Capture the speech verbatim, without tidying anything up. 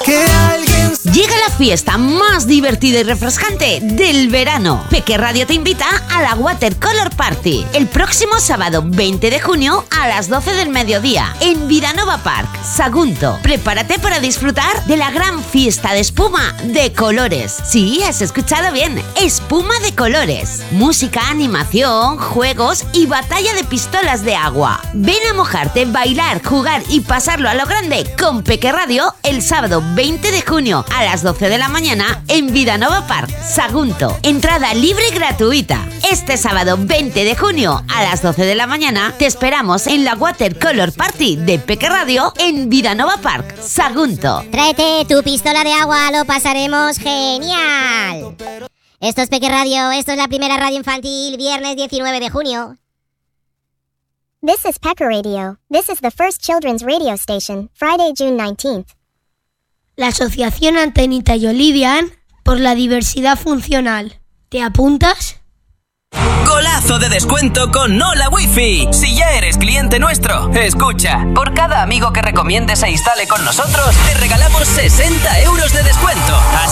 que alguien... Llega la fiesta más divertida y refrescante del verano. Peque Radio te invita a la Watercolor Party el próximo sábado veinte de junio a las doce del mediodía en Vidanova Park, Sagunto. Prepárate para disfrutar de la gran fiesta de espuma de colores. Sí, has escuchado bien, espuma de colores. Música, animación, juegos y batalla de pistolas de agua. Ven a mojarte, bailar, jugar y pasarlo a lo grande con Peque Radio el sábado veinte de junio a las doce de la mañana en Vidanova Park, Sagunto. Entrada libre y gratuita. Este sábado veinte de junio a las doce de la mañana te esperamos en la Watercolor Party de Peque Radio en Vidanova Park, Sagunto. Tráete tu pistola de agua, lo pasaremos genial. Esto es Peque Radio, esto es la primera radio infantil, viernes diecinueve de junio. This is Pecker Radio. This is the first children's radio station, Friday, June nineteenth. La Asociación Antenita y Olivian por la diversidad funcional. ¿Te apuntas? ¡Golazo de descuento con Hola Wi-Fi! Si ya eres cliente nuestro, escucha. Por cada amigo que recomiendes e instale con nosotros, te regalamos sesenta euros de descuento. Así